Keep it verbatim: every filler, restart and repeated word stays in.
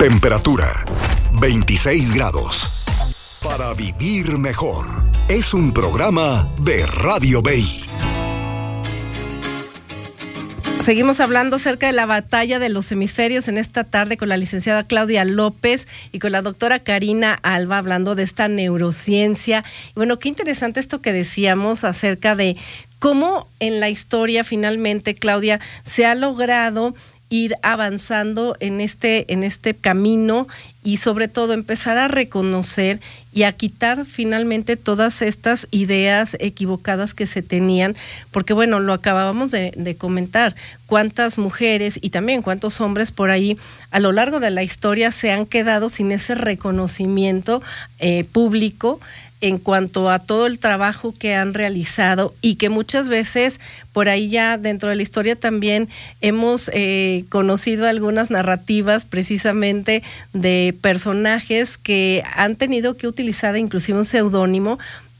Temperatura veintiséis grados. Para vivir mejor. Es un programa de Radio B I. Seguimos hablando acerca de la batalla de los hemisferios en esta tarde con la licenciada Claudia López y con la doctora Karina Alba, hablando de esta neurociencia. Y bueno, qué interesante esto que decíamos acerca de cómo en la historia finalmente, Claudia, se ha logrado ir avanzando en este, en este camino y sobre todo empezar a reconocer y a quitar finalmente todas estas ideas equivocadas que se tenían, porque bueno, lo acabábamos de, de comentar, cuántas mujeres y también cuántos hombres por ahí a lo largo de la historia se han quedado sin ese reconocimiento eh, público en cuanto a todo el trabajo que han realizado y que muchas veces por ahí ya dentro de la historia también hemos eh, conocido algunas narrativas precisamente de personajes que han tenido que utilizar inclusive un seudónimo